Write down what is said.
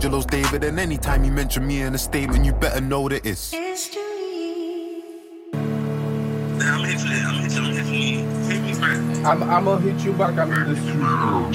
Michelangelo's David. And anytime you mention me in a statement, you better know that it's history. I'm here for you. Hit me back. I'm gonna hit you back. I'm in the studio.